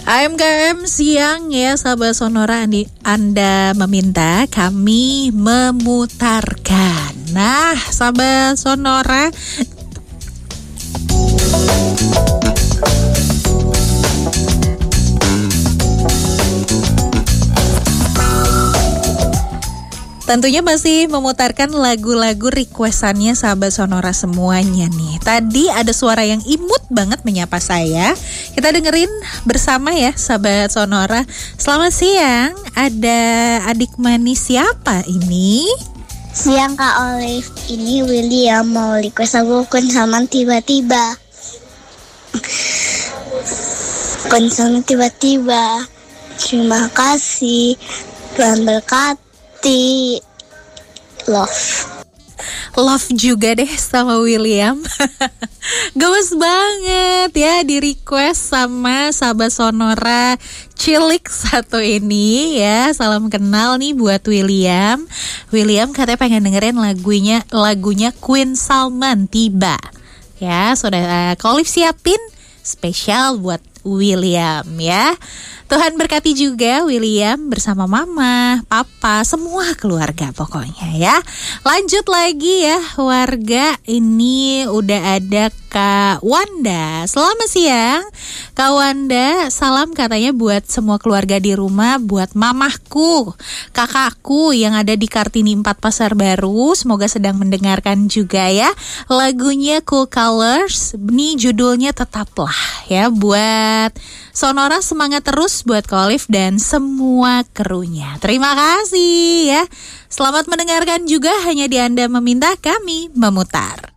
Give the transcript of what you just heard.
AMKM siang ya sahabat Sonora, Anda meminta kami memutarkan. Nah sahabat Sonora, tentunya masih memutarkan lagu-lagu requestannya sahabat Sonora semuanya nih. Tadi ada suara yang imut banget menyapa saya. Kita dengerin bersama ya sahabat Sonora. Selamat siang, ada adik manis siapa ini? Siang Kak Olive, ini William mau request lagu Kunsaman Tiba-Tiba. Kunsaman Tiba-Tiba. Terima kasih, Tuhan berkati. Love juga deh sama William. Gemes banget ya di request sama sahabat Sonora cilik satu ini ya. Salam kenal nih buat William. William katanya pengen dengerin lagunya Queen Salman Tiba. Ya, sudah Olive siapin spesial buat William ya. Tuhan berkati juga William bersama mama, papa, semua keluarga pokoknya ya. Lanjut lagi ya warga, ini udah ada Kak Wanda. Selamat siang Kak Wanda, salam katanya buat semua keluarga di rumah, buat mamahku, kakakku yang ada di Kartini 4 Pasar Baru. Semoga sedang mendengarkan juga ya. Lagunya Cool Colors, ini judulnya Tetaplah ya. Buat Sonora semangat terus buat Kak Olive dan semua krunya. Terima kasih ya. Selamat mendengarkan juga, hanya di Anda meminta kami memutar.